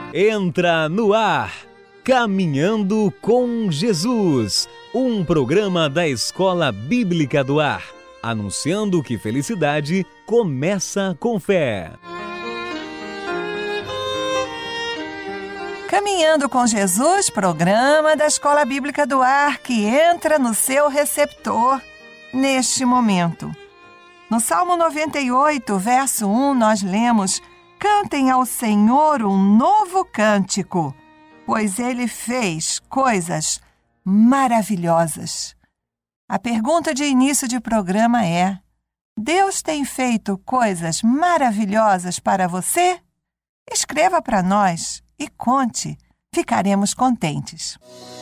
Entra no ar, Caminhando com Jesus, um programa da Escola Bíblica do Ar, anunciando que felicidade começa com fé. Caminhando com Jesus, programa da Escola Bíblica do Ar que entra no seu receptor neste momento. No Salmo 98, verso 1, nós lemos: Cantem ao Senhor um novo cântico, pois Ele fez coisas maravilhosas. A pergunta de início de programa é: Deus tem feito coisas maravilhosas para você? Escreva para nós e conte, ficaremos contentes.